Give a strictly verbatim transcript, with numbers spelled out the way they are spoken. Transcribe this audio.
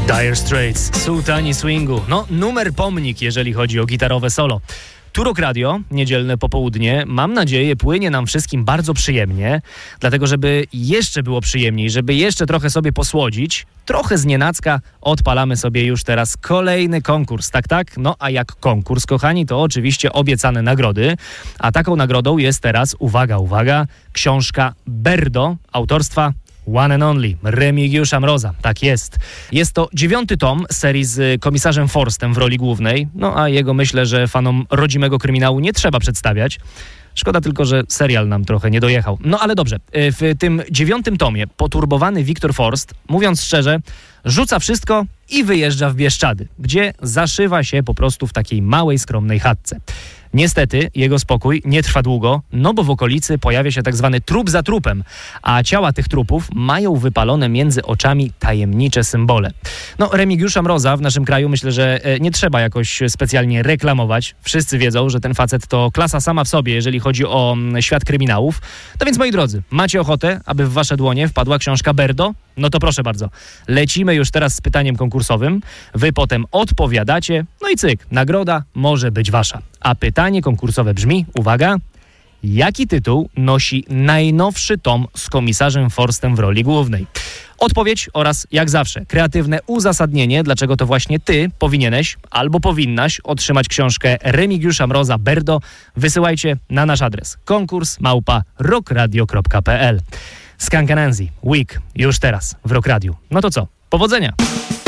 Dire Straits, Sułtani Swingu. No, numer pomnik, jeżeli chodzi o gitarowe solo. Tu Rock Radio, niedzielne popołudnie, mam nadzieję, płynie nam wszystkim bardzo przyjemnie, dlatego żeby jeszcze było przyjemniej, żeby jeszcze trochę sobie posłodzić, trochę znienacka odpalamy sobie już teraz kolejny konkurs, tak, tak? No a jak konkurs, kochani, to oczywiście obiecane nagrody, a taką nagrodą jest teraz, uwaga, uwaga, książka Berdo, autorstwa One and Only, Remigiusza Mroza, tak jest. Jest to dziewiąty tom serii z komisarzem Forstem w roli głównej, no a jego myślę, że fanom rodzimego kryminału nie trzeba przedstawiać. Szkoda tylko, że serial nam trochę nie dojechał. No ale dobrze, w tym dziewiątym tomie poturbowany Wiktor Forst, mówiąc szczerze, rzuca wszystko i wyjeżdża w Bieszczady, gdzie zaszywa się po prostu w takiej małej, skromnej chatce. Niestety jego spokój nie trwa długo, no bo w okolicy pojawia się tak zwany trup za trupem, a ciała tych trupów mają wypalone między oczami tajemnicze symbole. No, Remigiusza Mroza w naszym kraju myślę, że nie trzeba jakoś specjalnie reklamować. Wszyscy wiedzą, że ten facet to klasa sama w sobie, jeżeli chodzi o świat kryminałów. No więc moi drodzy, macie ochotę, aby w wasze dłonie wpadła książka Berdo? No to proszę bardzo, lecimy już teraz z pytaniem konkursowym. Wy potem odpowiadacie, no i cyk, nagroda może być wasza. A pytanie konkursowe brzmi, uwaga, jaki tytuł nosi najnowszy tom z komisarzem Forstem w roli głównej? Odpowiedź oraz, jak zawsze, kreatywne uzasadnienie, dlaczego to właśnie ty powinieneś albo powinnaś otrzymać książkę Remigiusza Mroza Berdo, wysyłajcie na nasz adres konkurs małpa rockradio kropka p l. Skank and Nancy, Week, już teraz w Rock Radio. No to co? Powodzenia!